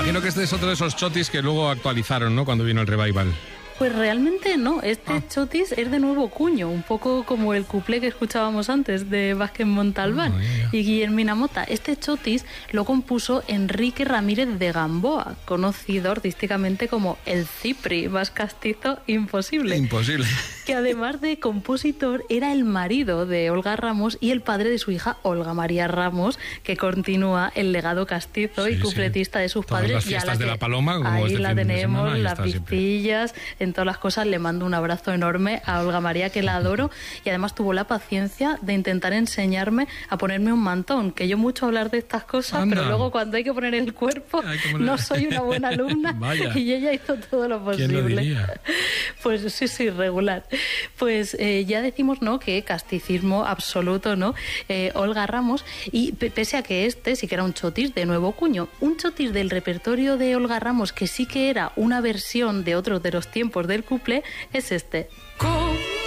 Imagino que este es otro de esos chotis que luego actualizaron, ¿no? Cuando vino el revival. Pues realmente no, chotis es de nuevo cuño, un poco como el cuplé que escuchábamos antes de Vázquez Montalbán y Guillermina Mota. Este chotis lo compuso Enrique Ramírez de Gamboa, conocido artísticamente como el Cipri, más castizo imposible. Imposible. Que además de compositor era el marido de Olga Ramos y el padre de su hija Olga María Ramos, que continúa el legado castizo y cupletista de sus padres. Las fiestas de la Paloma, como ahí este la fin de tenemos, semana, las pistillas, en todas las cosas. Le mando un abrazo enorme a Olga María, que la adoro, y además tuvo la paciencia de intentar enseñarme a ponerme un mantón, que yo mucho hablar de estas cosas, pero luego cuando hay que poner el cuerpo no soy una buena alumna. Y ella hizo todo lo posible. ¿Quién lo diría? Pues sí, regular. Pues ya decimos, ¿no?, que casticismo absoluto, ¿no? Olga Ramos, y pese a que este sí que era un chotis de nuevo cuño, un chotis del repertorio de Olga Ramos que sí que era una versión de otros de los tiempos del cuplé, es este.